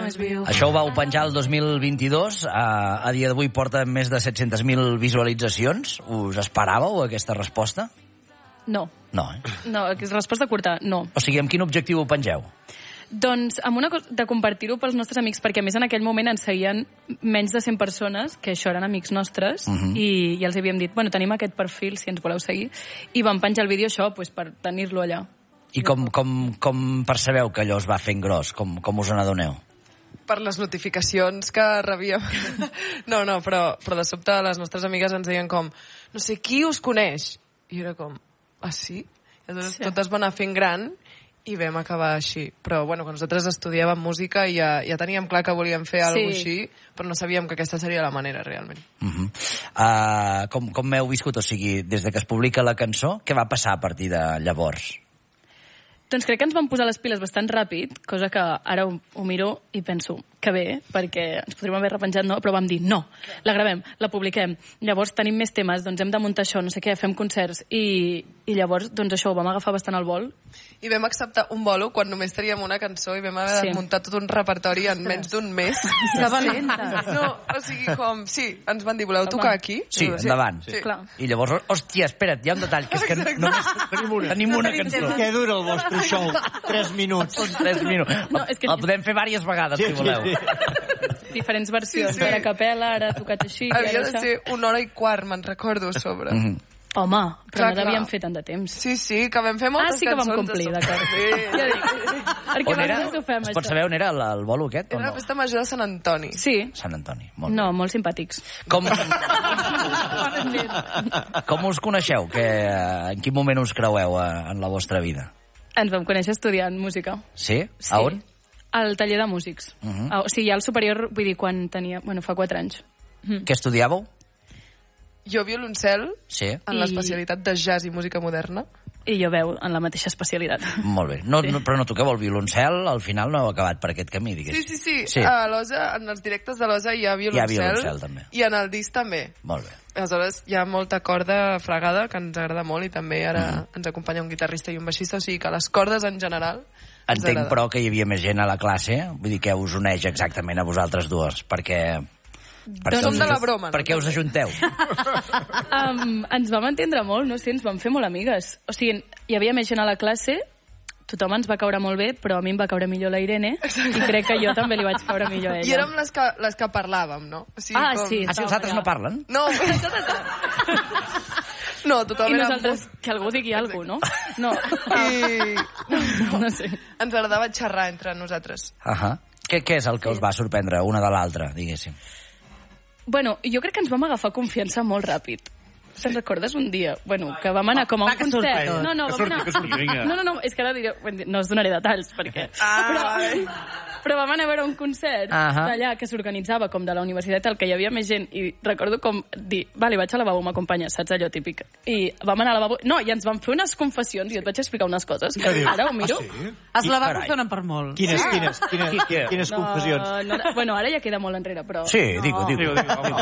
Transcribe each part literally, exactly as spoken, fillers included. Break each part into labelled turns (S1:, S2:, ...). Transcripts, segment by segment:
S1: més viu.
S2: Això ho vau penjar el dos mil vint-i-dos, a, a dia d'avui porta més de set-centes mil visualitzacions. Us esperàveu aquesta resposta?
S1: No.
S2: No, eh?
S1: No, resposta curta, no.
S2: O sigui, amb quin objectiu ho pengeu?
S1: Doncs amb una cosa de compartir-ho pels nostres amics, perquè a més en aquell moment ens seguien menys de cent persones, que això eren amics nostres, uh -huh. i, i els havíem dit, bueno, tenim aquest perfil, si ens voleu seguir, i vam penjar el vídeo això pues, per tenir-lo allà.
S2: I com, com, com percebeu que allò es va fent gros? Com, com us n'adoneu?
S3: Per les notificacions que rebíem. No, no, però, però de sobte les nostres amigues ens deien com, no sé, qui us coneix? I era com, ah, sí? I llavors sí. Tot es va anar fent gran i vam acabar així. Però, bueno, que nosaltres estudiàvem música i ja, ja teníem clar que volíem fer alguna cosa així, però no sabíem que aquesta seria la manera, realment.
S2: Uh -huh. uh, com, com m'heu viscut? O sigui, des de que es publica la cançó, què va passar a partir de llavors?
S1: Doncs crec que ens vam posar les piles bastant ràpid, cosa que ara ho, ho miro i penso que bé, perquè ens podríem haver repenjat, no? Però vam dir, no, la gravem, la publiquem. Llavors tenim més temes, doncs hem de muntar això, no sé què, fem concerts. I, i llavors, doncs això, ho vam agafar bastant al vol.
S3: I vam acceptar un bolo quan només teníem una cançó i vam haver de sí. muntar tot un repertori en menys d'un mes.
S1: Que valenta.
S3: No, o sigui, com, sí, ens van dir, voleu tocar aquí?
S2: Sí, sí. endavant.
S1: Sí. Clar.
S2: I llavors, hòstia, espera't, hi ha un detall, que és que només tenim una, tenim una cançó.
S4: Què dura el vostre show? Tres minuts.
S2: Tres minuts. No, és que... La podem fer diverses vegades, sí, si voleu.
S4: Sí, sí.
S1: Diferents versions, sí, sí. Ara capella, ara tocat així.
S3: Havia de ser una hora i quart, me'n recordo, a sobre.
S2: Mm -hmm.
S1: Home, però clar, no devíem
S3: clar.
S1: fer tant de temps.
S3: Sí, sí, que vam fer moltes
S1: cançons. Ah, sí que vam complir,
S3: de
S1: d'acord.
S3: Sí.
S1: Ja dic, perquè
S2: on era?
S1: ho fem,
S2: es pot saber on era el, el bolo aquest?
S3: Era la festa major de Sant Antoni.
S1: Sí.
S2: Sant Antoni, molt
S1: No,
S2: bé.
S1: molt simpàtics.
S2: Com... Com us coneixeu? Que, en quin moment us creueu en la vostra vida?
S1: Ens vam conèixer estudiant música.
S2: Sí?
S1: Sí.
S2: A on?
S1: Al taller de músics. Uh -huh. O sigui, al superior, vull dir, quan tenia... Bueno, fa quatre anys.
S2: Mm. Què estudiàveu?
S3: Jo violoncel,
S2: sí.
S3: en I... l'especialitat de jazz i música moderna.
S1: I jo veu en la mateixa especialitat.
S2: Molt bé. No, sí. no, però no toqueu el violoncel, al final no heu acabat per aquest camí, diguéssim.
S3: Sí, sí, sí. sí. A l'Osa, en els directes de l'Osa hi ha violoncel.
S2: Hi ha violoncel, també.
S3: I en el disc també.
S2: Molt bé.
S3: Aleshores, hi ha molta corda fregada, que ens agrada molt, i també ara mm. ens acompanya un guitarrista i un baixista, o sigui que les cordes en general...
S2: Entenc, però, que hi havia més gent a la classe, vull dir que us uneix exactament a vosaltres dues, perquè...
S3: Perquè som de la broma.
S2: Per què us ajunteu?
S1: um, ens vam entendre molt, no sé, ens vam fer molt amigues. O sigui, hi havia més gent a la classe, tothom ens va caure molt bé, però a mi em va caure millor la Irene, i crec que jo també li vaig caure millor a ella.
S3: I érem les que, les que parlàvem, no? O sigui,
S1: ah,
S3: com...
S1: sí.
S2: Ah, sí, els altres no parlen?
S3: No, no, tothom
S1: I
S3: era...
S1: nosaltres, molt... que algú digui alguna cosa, no? No.
S3: I...
S1: No, no sé.
S3: Ens agradava xerrar entre nosaltres.
S2: Uh -huh. què, què és el que sí. us va sorprendre una de l'altra, diguéssim?
S1: Bueno, jo crec que ens vam agafar confiança molt ràpid. Te'n recordes un dia? Bueno, que vam anar com a un concert. No, no, vam anar... No, no, no, és que ara diré... No us donaré detalls, perquè... Però, però vam anar a veure un concert d'allà que s'organitzava com de la universitat, al que hi havia més gent, i recordo com dir, vale, vaig al lavabo, m'acompanyes, saps allò típic? I vam anar al lavabo... No, i ens vam fer unes confessions, i et vaig explicar unes coses, que ara ho miro.
S5: Els lavabos donen per molt.
S4: Quines, quines, quines, quines confessions?
S1: Bueno, ara ja queda molt enrere, però...
S2: Sí, digo, digo.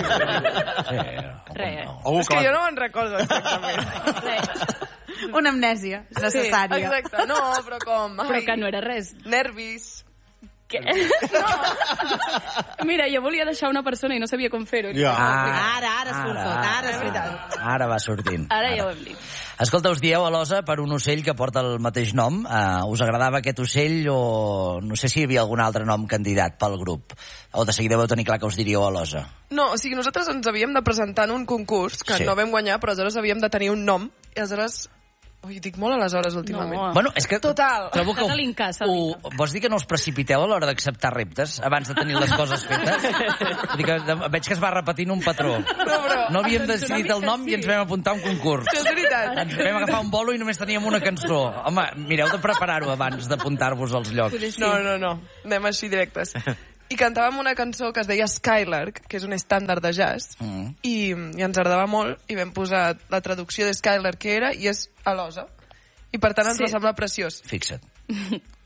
S1: Res.
S3: És que jo no me'n recordo exactament.
S5: Una amnèsia necessària.
S3: Sí, exacte. No, però com...
S1: Ai, però que no era res.
S3: Nervis.
S1: Què? No. Mira, jo volia deixar una persona i no sabia com fer-ho.
S4: Ja.
S5: Ah, ara, ara surt tot. Ara és veritat.
S2: Ara va sortint.
S1: Ara ja ho hem dit.
S2: Escolta, us dieu a l'Osa per un ocell que porta el mateix nom. Uh, us agradava aquest ocell o no sé si hi havia algun altre nom candidat pel grup? O de seguida vau tenir clar que us diríeu a l'Osa?
S3: No, o sigui, nosaltres ens havíem de presentar en un concurs, que sí. no vam guanyar, però aleshores havíem de tenir un nom, i aleshores... Ui, dic molt aleshores, últimament.
S1: No.
S2: Bueno, és que...
S3: Total.
S2: Trobo que...
S1: S'ha de linkar, s'ha de linkar.
S2: Ho, vols dir que no us precipiteu a l'hora d'acceptar reptes abans de tenir les coses fetes? Vull dir que veig que es va repetint un patró.
S3: No, però...
S2: No havíem decidit el nom i ens vam apuntar a un concurs.
S3: És veritat.
S2: Ens vam agafar un bolo i només teníem una cançó. Home, mireu de preparar-ho abans d'apuntar-vos als llocs.
S3: No, no, no. Anem així directes. I cantàvem una cançó que es deia Skylark, que és un estàndard de jazz, mm. i, i ens agradava molt, i vam posar la traducció de Skylark que era, i és a l'Osa. I per tant ens sí. va semblar preciós.
S2: Fixa't.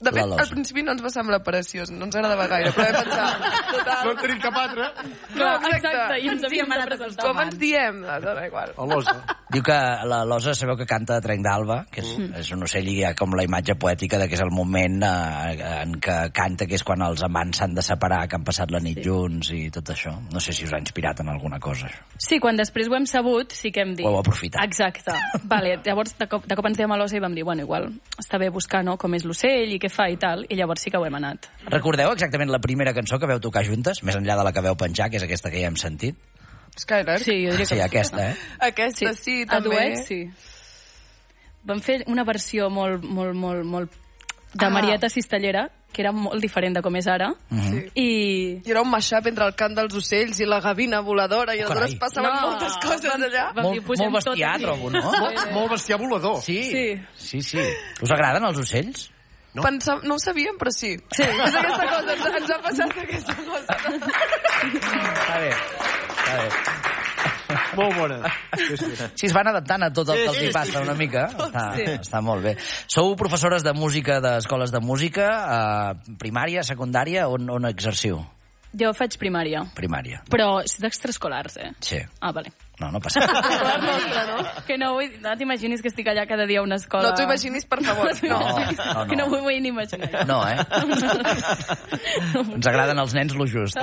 S3: De fet, al principi no ens va semblar preciós, no ens agradava gaire, però vam pensar... Total.
S4: No en tenim cap altre.
S1: No, exacte, i ens havíem de presentar.
S3: Com ens diem? Dona igual.
S4: A l'osa.
S2: Diu que la l'osa, sabeu que canta a Trenc d'Alba, que és, mm. és un ocell i hi ha com la imatge poètica de que és el moment eh, en què canta, que és quan els amants s'han de separar, que han passat la nit sí. junts i tot això. No sé si us ha inspirat en alguna cosa, això.
S1: Sí, quan després ho hem sabut, sí que hem dit...
S2: Ho heu aprofitat.
S1: Exacte. Vale, llavors, de cop, de cop ens dèiem a l'osa i vam dir, bueno, igual està bé buscar, no?, com és l'ocell i què fa i tal, i llavors sí que ho hem anat.
S2: Recordeu exactament la primera cançó que veu tocar juntes, més enllà de la que veu penjar, que és aquesta que ja hem sentit?
S3: Skylar?
S1: Sí, jo diria que
S2: sí. aquesta, eh?
S3: Aquesta sí, sí també.
S1: A duet, sí. Vam fer una versió molt, molt, molt, molt de ah. Marieta Cistellera, que era molt diferent de com és ara.
S2: Mm-hmm.
S3: Sí.
S1: I...
S3: I era un mashup entre el cant dels ocells i la gavina voladora, i
S2: oh,
S3: aleshores passaven no, moltes coses
S1: vam,
S3: allà.
S1: Vam dir,
S2: molt, molt bestiar, trobo, no?
S4: molt, molt bestiar volador.
S2: Sí,
S1: sí.
S2: sí, sí. Us agraden els ocells?
S3: No? Pensam, no ho sabíem, però sí. Sí. És aquesta cosa, ens, ens ha passat aquesta cosa.
S2: Està bé, està bé.
S4: Molt bona. Sí, sí.
S2: Sí, es van adaptant a tot el que els hi passa una mica. Està, sí. està molt bé. Sou professores de música d'escoles de música, eh, primària, secundària, on, on exerciu?
S1: Jo faig primària.
S2: Primària.
S1: Però és d'extraescolars, eh?
S2: Sí.
S1: Ah, vale.
S2: No, no passa res.
S3: Nostra, no?
S1: Que no, vull, no t'imaginis que estic allà cada dia a una escola...
S3: No t'ho imaginis, per favor.
S2: No, no, no.
S1: Que no m'ho vull ni imaginar.
S2: No, eh? Ens agraden els nens lo just.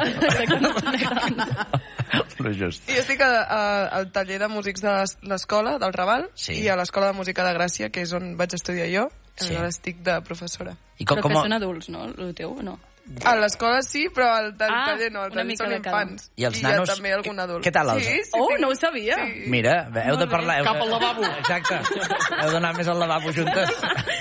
S2: Lo just.
S3: I estic a, a, al taller de músics de l'escola, del Raval,
S2: sí.
S3: i a l'escola de música de Gràcia, que és on vaig estudiar jo,
S2: sí.
S3: on estic de professora.
S2: I com,
S1: però
S2: com...
S1: que són adults, no? El teu, o no?
S3: A l'escola sí, però al
S1: ah,
S3: taller no, al taller són infants.
S2: I els
S3: I
S2: nanos...
S3: hi ha també algun adult.
S2: Què tal, els...
S3: Sí, sí,
S1: oh,
S3: sí.
S1: no ho sabia.
S3: Sí.
S2: Mira, heu de parlar... Heu
S4: Cap
S2: de...
S4: al lavabo.
S2: Exacte. Heu d'anar més al lavabo juntes.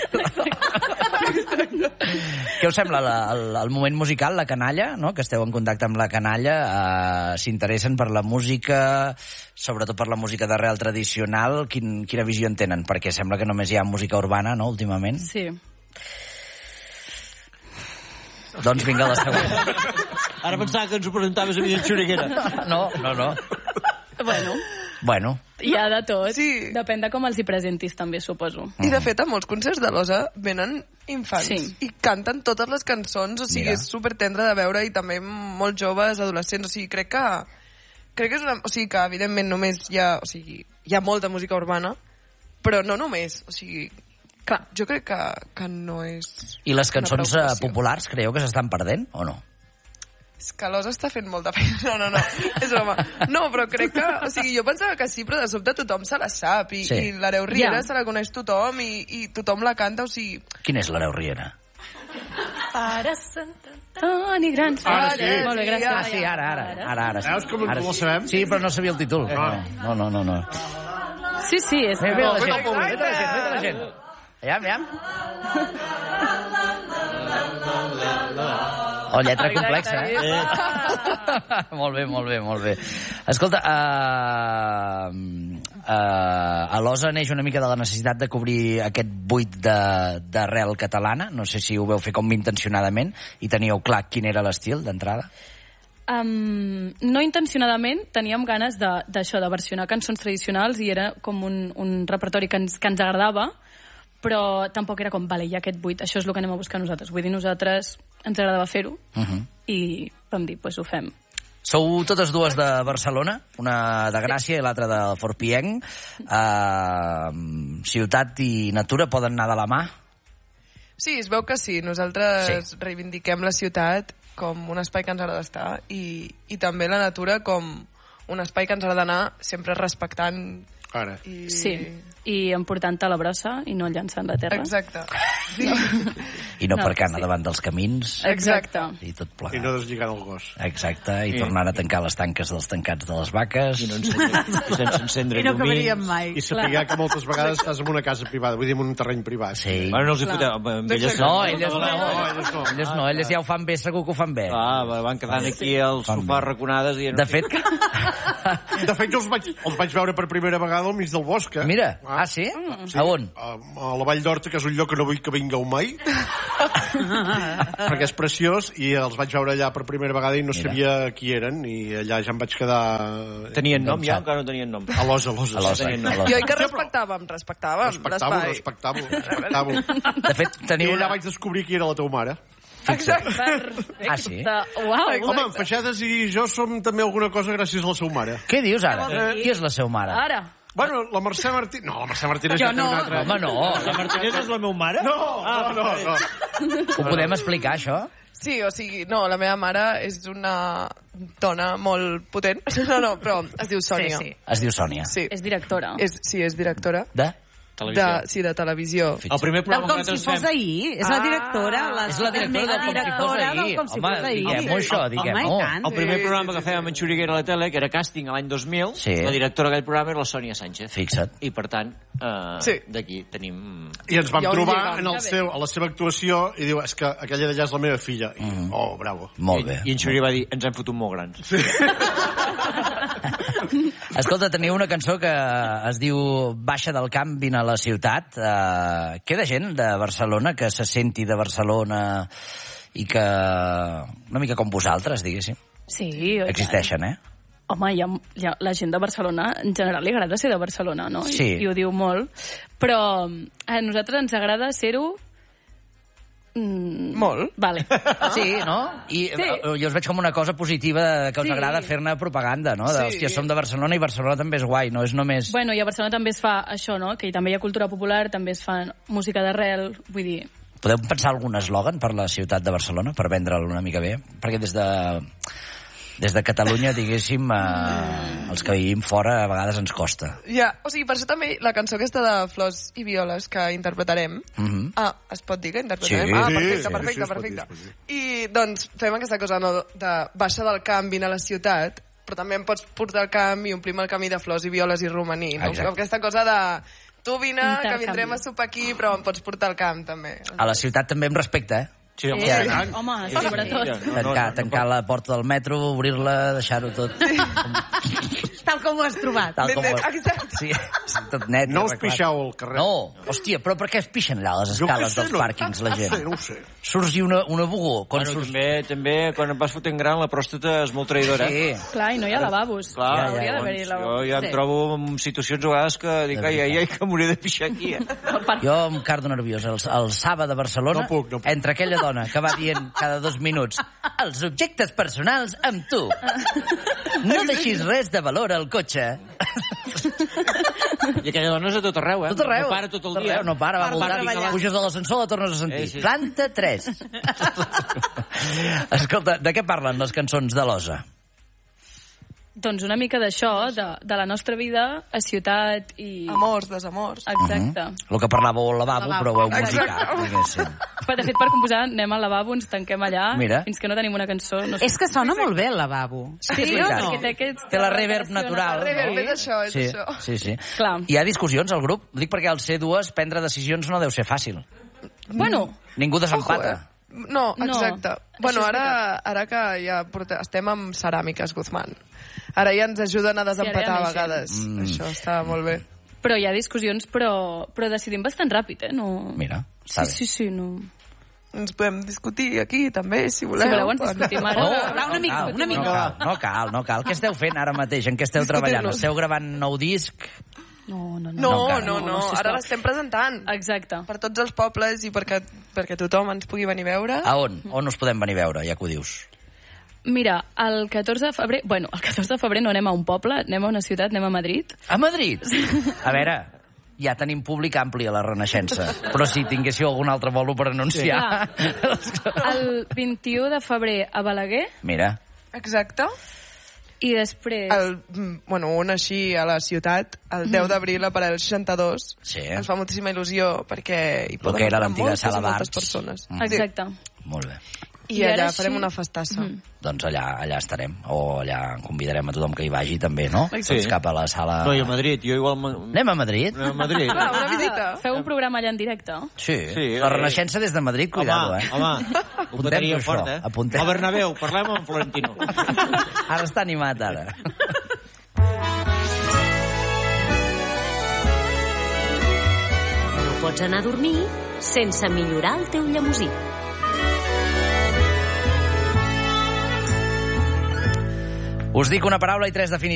S2: Què us sembla la, el, el moment musical, la canalla, no? Que esteu en contacte amb la canalla, eh, s'interessen per la música, sobretot per la música d'arrel tradicional, quin, quina visió en tenen? Perquè sembla que només hi ha música urbana, no?, últimament.
S1: Sí.
S2: Doncs vinga, la següent.
S4: Ara pensava que ens ho presentaves a mi en Xuriguera.
S2: No, no, no.
S1: Bueno.
S2: Bueno.
S1: Hi ha de tot.
S3: Sí.
S1: Depèn de com els hi presentis, també, suposo.
S3: I, de fet, a molts concerts de l'Osa venen infants.
S1: Sí.
S3: I canten totes les cançons, o sigui,
S2: Mira.
S3: és supertendre de veure, i també molt joves, adolescents, o sigui, crec que... Crec que és una... O sigui, que evidentment només hi ha... O sigui, hi ha molta música urbana, però no només, o sigui... Clar, jo crec que, que no és...
S2: I les cançons uh, populars creieu que s'estan perdent, o no?
S3: És que l'Osa està fent molta feina. No, no, no, és broma. No, però crec que... O sigui, jo pensava que sí, però de sobte tothom se la sap, i,
S2: sí.
S3: i l'Hereu Riera
S1: Ja.
S3: se la coneix tothom, i, i tothom la canta, o sigui...
S2: Quin és l'Hereu Riera?
S1: Para Sant Antoni Gran.
S4: Ara sí.
S1: Molt bé, gràcies.
S2: Ah, sí, ara, ara. Ara, ara sí.
S4: Veus com
S2: ara
S4: ho
S2: sí.
S4: sabem?
S2: Sí, però no sabia el títol. No, no, no, no.
S1: Sí, sí, és...
S2: Ve, ve la gent,
S3: Exacte.
S2: ve la gent, ve la gent. Aviam, aviam. Oh, lletra complexa, eh? eh? Molt bé, molt bé, molt bé. Escolta, uh, uh, a l'Osa neix una mica de la necessitat de cobrir aquest buit d'arrel catalana. No sé si ho veu fer com intencionadament i teníeu clar quin era l'estil d'entrada.
S1: Um, no intencionadament, teníem ganes d'això, de, de versionar cançons tradicionals, i era com un, un repertori que ens, que ens agradava, però tampoc era com, vale, hi ha aquest buit, això és el que anem a buscar nosaltres. Vull dir, nosaltres ens agradava fer-ho,
S2: Uh -huh.
S1: i vam dir, doncs pues, ho fem.
S2: Sou totes dues de Barcelona, una de Gràcia i l'altra de Forpienc. Uh, ciutat i natura poden anar de la mà?
S3: Sí, es veu que sí. Nosaltres
S2: Sí.
S3: reivindiquem la ciutat com un espai que ens agrada estar, i, i també la natura com un espai que ens agrada anar sempre respectant.
S4: Ara.
S3: I...
S1: Sí, i emportant-te a la brossa i no llançant la terra.
S3: Exacte. Sí.
S2: I no,
S1: No,
S2: aparcant
S1: sí.
S2: davant dels camins.
S1: Exacte.
S2: I tot plegat.
S4: I no deslligant el gos.
S2: Exacte, i
S4: Sí.
S2: tornant a tancar les tanques dels tancats de les vaques.
S4: I, no encendre, i sense encendre
S5: I no
S4: llumins.
S5: acabaríem mai.
S4: I saber que moltes vegades estàs en una casa privada, vull dir, en un terreny privat.
S2: Sí.
S4: Bueno, no els hi fotem. Amb elles
S2: No, elles no.
S4: no, elles no.
S2: Elles no, elles ja ho fan bé, segur que ho fan bé.
S4: Ah, van quedant aquí al
S2: Fan
S4: sofà
S2: bé.
S4: raconades i...
S2: De fet...
S4: De fet, jo els vaig, els vaig veure per primera vegada vegada al mig del bosc, eh?
S2: Mira, ah, sí?
S4: Sí.
S2: A on?
S4: A, a la Vall d'Horta, que és un lloc que no vull que vingueu mai, perquè és preciós, i els vaig veure allà per primera vegada i no
S2: Mira.
S4: sabia qui eren, i allà ja em vaig quedar...
S6: Tenien nom ja? Encara no tenien nom.
S4: A l'Osa, a l'Osa.
S2: A l'Osa,
S4: Sí.
S2: a l'Osa.
S3: Jo, i que respectàvem, respectàvem
S4: Respectavo,
S3: l'espai.
S4: respectavo, respectavo.
S2: De fet,
S4: I
S2: teniu
S4: allà
S2: una...
S4: vaig descobrir qui era la teva mare.
S3: Exacte.
S1: Perfecte.
S2: Ah, sí?
S1: Uau.
S4: Home, en Feixades i jo som també alguna cosa gràcies a la seva mare.
S2: Què dius ara? Qui és la seva mare?
S1: Ara.
S4: Bueno, la Mercè Martí... No, la Mercè Martínez
S5: Jo
S4: ja té
S5: no.
S4: una altra...
S2: Home, no.
S6: La Martínez és la meva mare?
S4: No, no, no, no.
S2: Ho podem explicar, això?
S3: Sí, o sigui, no, la meva mare és una dona molt potent. No, no, però es diu Sònia.
S5: Sí, sí.
S2: Es diu Sònia.
S3: Sí,
S1: És directora.
S3: és, sí, és directora.
S2: De?
S3: De, sí, de televisió.
S6: El primer
S5: Del
S6: programa
S5: com
S6: que
S5: si
S6: nosaltres
S5: fos
S6: fem...
S5: ahir. És la directora. La
S2: És la directora del com si fos
S5: directora
S2: ahir.
S5: del com si
S2: Home,
S5: fos ahir.
S2: diguem-ho això, diguem-ho.
S5: Home, i tant.
S6: El primer
S3: Sí,
S6: programa
S3: sí,
S6: que
S3: sí,
S6: fèiem en Xuriguera a la tele, que era càsting a l'any dos mil,
S2: Sí.
S6: la directora d'aquell programa era la Sònia Sánchez.
S2: Fixa't.
S6: I, per tant, eh,
S3: Sí.
S6: d'aquí tenim...
S4: I ens vam
S3: Hi ha un
S4: trobar
S3: lligam,
S4: en el
S3: que bé.
S4: seu, a la seva actuació i diu, és que aquella d'allà és la meva filla. I,
S2: Mm.
S4: oh, bravo.
S2: Molt bé.
S6: I en Xuriguera va dir, ens hem fotut molt grans. Sí.
S2: Escolta, teniu una cançó que es diu Baixa del camp, vine a la ciutat. Uh, queda gent de Barcelona que se senti de Barcelona i que... una mica com vosaltres, diguéssim.
S1: Sí, oi tant.
S2: Existeixen, eh?
S1: Home, hi ha, hi ha, la gent de Barcelona, en general, li agrada ser de Barcelona, no?
S2: Sí.
S1: I, i ho diu molt. Però a nosaltres ens agrada ser-ho... Mm,
S3: Molt.
S1: Vale.
S2: Sí, no? I
S1: Sí.
S2: eh, jo us veig com una cosa positiva que us
S1: Sí.
S2: agrada fer-ne propaganda, no? De,
S3: Sí.
S2: hòstia, som de Barcelona i Barcelona també és guai, no és només...
S1: Bueno, i a Barcelona també es fa això, no? Que també hi ha cultura popular, també es fa música d'arrel, vull dir...
S2: Podeu pensar algun eslògan per la ciutat de Barcelona, per vendre'l una mica bé? Perquè des de... Des de Catalunya, diguéssim, eh, els que vivim fora a vegades ens costa.
S3: Ja, o sigui, per això també la cançó aquesta de Flors i Violes que interpretarem...
S2: Mhm.
S3: Ah, es pot dir que interpretarem?
S2: Sí.
S3: Ah,
S4: Sí,
S3: perfecte,
S4: sí,
S3: perfecte,
S4: sí, es pot dir,
S3: perfecte.
S4: es pot dir.
S3: I, doncs, fem aquesta cosa, no?, de baixa del camp, vine a la ciutat, però també em pots portar al camp i omplim el camí de flors i violes i romaní, no?
S2: Exacte.
S3: Aquesta cosa de... Tu vine, que
S1: Intercanvi.
S3: vindrem a sopar aquí, però em pots portar al camp, també.
S2: A la ciutat també amb respecte, eh?
S6: Sí,
S1: Eh,
S6: home,
S2: Ja.
S6: sí.
S1: home,
S6: Sí,
S1: sobretot.
S6: sí, sí. No, no,
S2: Tancar,
S6: no,
S2: tancar la porta del metro, obrir-la, deixar-ho tot...
S5: Tal com ho has trobat.
S2: Tal com
S3: Ben
S2: ho-
S3: net, exacte.
S2: Sí, sí, tot net.
S4: No us
S2: arreglat.
S4: pixeu al carrer.
S2: No, hòstia, però per què es pixen allà a les
S4: Jo què
S2: escales
S4: sé,
S2: dels
S4: no.
S2: pàrquings la
S4: No sé,
S2: gent?
S4: no ho sé.
S2: Surts i una, una bugó. Quan
S6: Bueno,
S2: surts...
S6: també, també, quan em vas fotent gran, la pròstata és molt traïdora.
S2: Sí.
S1: Clar, i no hi ha lavabos.
S6: Clar,
S2: Ja, ja,
S1: Hauria
S2: ja,
S1: d'haver-hi
S6: jo
S1: lavabos.
S6: ja em
S1: Sí.
S6: trobo en situacions a vegades que dic, ai, ai, ai, que m'hauré de pixar aquí. Eh?
S1: Per-
S2: Jo em cardo nerviós. El, el Saba de Barcelona,
S4: No puc, no puc.
S2: entre aquella dona que va dient cada dos minuts els objectes personals amb tu. No deixis res de valor al cotxe.
S6: I aquella dona és a tot arreu, eh?
S2: Tot arreu.
S6: No para tot el
S2: Tot
S6: dia.
S2: arreu, no para, va
S5: Per
S2: voltant.
S5: treballar.
S2: Puges a l'ascensor, la tornes a sentir.
S6: Eh, sí.
S2: Planta tres. Escolta, de què parlen les cançons de l'Osa?
S1: Doncs una mica d'això, de, de la nostra vida a ciutat i...
S3: Amors, desamors.
S1: Exacte.
S2: El que parlàveu al lavabo,
S1: Lavabo.
S2: però ho heu
S3: Exacte.
S2: musicat, diguéssim.
S1: Però, de fet, per composar, anem al lavabo, ens tanquem allà,
S2: Mira.
S1: fins que no tenim una cançó. No sé.
S5: És que sona molt bé el lavabo.
S1: Sí,
S2: és veritat.
S1: perquè té, aquest...
S2: Té la reverb natural.
S3: La reverb,
S2: no?
S3: és això, és
S2: sí,
S3: això.
S2: Sí, sí.
S1: Clar.
S2: Hi ha discussions al grup? Ho dic perquè al ser dues, prendre decisions no deu ser fàcil.
S1: Bueno,
S2: Ningú desempata.
S3: Ojo, eh? No,
S1: No,
S3: exacte.
S1: això
S3: Bueno,
S1: és
S3: ara, ara que ja porta, estem amb Ceràmiques Guzmán. Ara ja ens ajuden a desempatar
S1: Sí, ara
S3: a
S1: hi ha més
S3: vegades.
S2: gent.
S3: Això està molt bé.
S1: però hi ha discussions, però, però decidim bastant ràpid, eh? No...
S2: Mira,
S1: Sí,
S2: està bé.
S1: sí, sí, no...
S3: Ens podem discutir aquí, també, si voleu.
S1: Si voleu, ens discutim ara.
S2: No,
S5: Va, una mica,
S2: cal,
S5: una mica.
S2: No cal, no cal, no cal. Què esteu fent ara mateix? En què esteu treballant?
S3: Discutir-nos.
S2: Esteu gravant nou disc?
S1: No, no, no.
S3: No,
S2: encara
S3: no,
S1: no,
S3: no,
S1: sisplau.
S3: ara l'estem presentant.
S1: Exacte.
S3: Per tots els pobles i perquè, perquè tothom ens pugui venir a veure.
S2: A on? On us podem venir a veure, ja que ho dius?
S1: Mira, el catorze de febrer... Bueno, el catorze de febrer no anem a un poble, anem a una ciutat, anem a Madrid.
S2: A Madrid? A veure, ja tenim públic ampli a la Renaixença, però si tinguéssiu algun altre bolo per anunciar...
S1: El vint-i-u de febrer a Balaguer
S2: Mira,
S3: Exacte.
S1: i després...
S3: El, mm, bueno, un així a la ciutat, el deu d'abril a Paral seixanta-dos.
S2: Sí.
S3: Ens fa moltíssima il·lusió perquè hi
S2: El
S3: poden
S2: que era
S3: entrar
S2: l'antiga
S3: moltes,
S2: sala
S3: moltes
S2: d'arts.
S3: persones.
S2: Mm.
S1: Exacte.
S2: molt bé.
S3: I,
S1: I ara
S3: allà
S1: sí-
S3: farem una festassa.
S1: Mhm.
S2: Doncs allà, allà estarem, o allà convidarem a tothom que hi vagi també, no?
S6: Sí.
S2: Doncs cap a la sala...
S6: No, i a Madrid, jo igual... me-
S2: Anem a Madrid?
S6: Anem a Madrid.
S3: Ah, una visita.
S1: Feu un programa allà en directe?
S2: Sí.
S6: Sí,
S2: La
S6: eh.
S2: Renaixença des de Madrid, cuidado,
S6: home,
S2: eh?
S6: home, ho petaria
S2: això,
S6: fort, eh?
S2: apuntem.
S6: Al Bernabéu, parlem amb Florentino.
S2: Ara està animat, ara.
S7: pots anar a dormir sense millorar el teu llemosí.
S2: Us dic una paraula i tres definicions.